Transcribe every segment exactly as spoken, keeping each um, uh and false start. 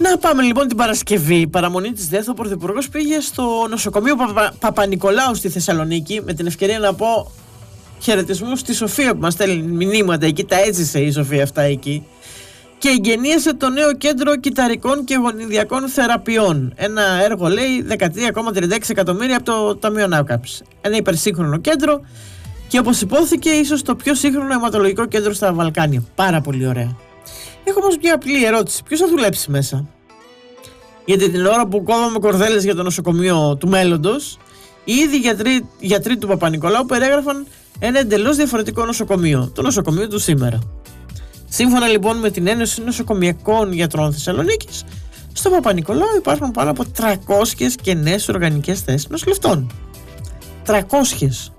Να πάμε λοιπόν την Παρασκευή. Παραμονή της ΔΕΘ, ο Πρωθυπουργός πήγε στο νοσοκομείο Παπα... Παπα-Νικολάου στη Θεσσαλονίκη. Με την ευκαιρία να πω χαιρετισμούς στη Σοφία που μας στέλνει μηνύματα εκεί. Τα έζησε η Σοφία αυτά εκεί. Και εγγενίασε το νέο κέντρο κυταρικών και γονιδιακών θεραπείων. Ένα έργο, λέει, δεκατρία κόμμα τριάντα έξι εκατομμύρια από το Ταμείο Ανάκαμψης. Ένα υπερσύγχρονο κέντρο και, όπως υπόθηκε, ίσως το πιο σύγχρονο αιματολογικό κέντρο στα Βαλκάνια. Πάρα πολύ ωραία. Έχω όμως μια απλή ερώτηση. Ποιος θα δουλέψει μέσα? Γιατί την ώρα που κόβαμε κορδέλες για το νοσοκομείο του μέλλοντος, οι ίδιοι γιατροί, γιατροί του Παπα-Νικολάου περιέγραφαν ένα εντελώς διαφορετικό νοσοκομείο. Το νοσοκομείο του σήμερα. Σύμφωνα λοιπόν με την Ένωση Νοσοκομειακών Γιατρών Θεσσαλονίκης, στο Παπα-Νικολάου υπάρχουν πάνω από τριακόσιες κενές οργανικές θέσεις νοσηλευτών. τριακόσιες.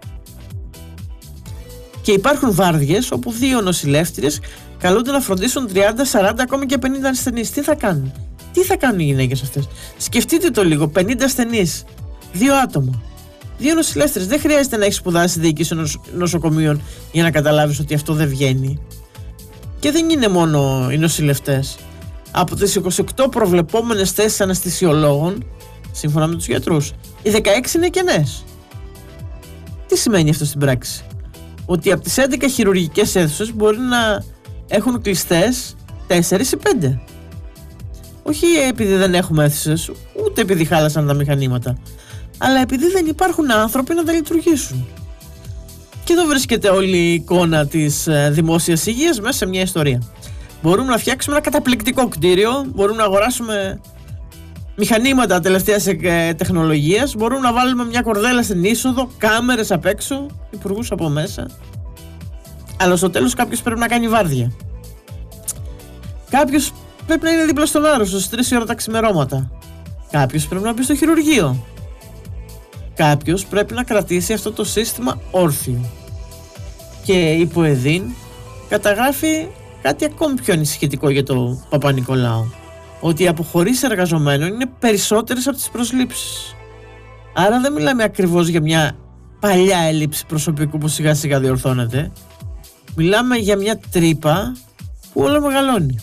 Και υπάρχουν βάρδιες όπου δύο νοσηλεύτριες καλούνται να φροντίσουν τριάντα, σαράντα, ακόμη και πενήντα ασθενείς. Τι θα κάνουν? Τι θα κάνουν οι γυναίκες αυτές? Σκεφτείτε το λίγο. πενήντα ασθενείς, δύο άτομα, δύο νοσηλεύτριες. Δεν χρειάζεται να έχεις σπουδάσει διοίκηση νοσοκομείων για να καταλάβεις ότι αυτό δεν βγαίνει. Και δεν είναι μόνο οι νοσηλευτές. Από τις είκοσι οκτώ προβλεπόμενες θέσεις αναισθησιολόγων, σύμφωνα με τους γιατρούς, οι δεκαέξι είναι κενές. Τι σημαίνει αυτό στην πράξη? Ότι από τις έντεκα χειρουργικές αίθουσες μπορεί να έχουν κλειστές τέσσερις ή πέντε. Όχι επειδή δεν έχουμε αίθουσες, ούτε επειδή χάλασαν τα μηχανήματα, αλλά επειδή δεν υπάρχουν άνθρωποι να τα λειτουργήσουν. Και εδώ βρίσκεται όλη η εικόνα της ε, δημόσιας υγείας μέσα σε μια ιστορία. Μπορούμε να φτιάξουμε ένα καταπληκτικό κτίριο, μπορούμε να αγοράσουμε μηχανήματα τελευταίας ε, τεχνολογίας, μπορούμε να βάλουμε μια κορδέλα στην είσοδο, κάμερες απ' έξω, υπουργούς από μέσα. Αλλά στο τέλος κάποιος πρέπει να κάνει βάρδια. Κάποιος πρέπει να είναι δίπλα στον άρρωστο στις τρεις η ώρα τα ξημερώματα. Κάποιος πρέπει να μπει στο χειρουργείο. Κάποιος πρέπει να κρατήσει αυτό το σύστημα όρθιο. Και η ΠΟΕΔΗΝ καταγράφει κάτι ακόμη πιο ανησυχητικό για το Παπα-Νικολάου. Ότι οι αποχωρήσεις εργαζομένων είναι περισσότερες από τις προσλήψεις. Άρα δεν μιλάμε ακριβώς για μια παλιά έλλειψη προσωπικού που σιγά σιγά διορθώνεται. Μιλάμε για μια τρύπα που όλο μεγαλώνει.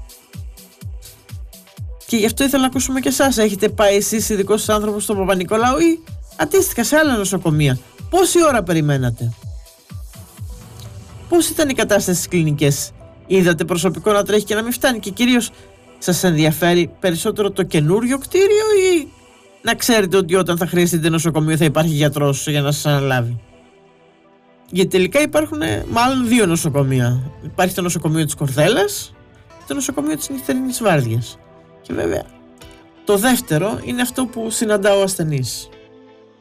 Και γι' αυτό ήθελα να ακούσουμε και εσάς. Έχετε πάει εσείς ειδικός άνθρωπος στο Παπα-Νικολάου ή αντίστοιχα σε άλλα νοσοκομεία? Πόση ώρα περιμένατε? Πώς ήταν η κατάσταση στις κλινικές? Είδατε προσωπικό να τρέχει και να μην φτάνει? Και κυρίως, σας ενδιαφέρει περισσότερο το καινούριο κτίριο ή να ξέρετε ότι όταν θα χρειαστείτε νοσοκομείο θα υπάρχει γιατρός για να σας αναλάβει? Γιατί τελικά υπάρχουν μάλλον δύο νοσοκομεία. Υπάρχει το νοσοκομείο της Κορδέλας και το νοσοκομείο της νυχτερινής βάρδιας. Και βέβαια το δεύτερο είναι αυτό που συναντά ο ασθενής.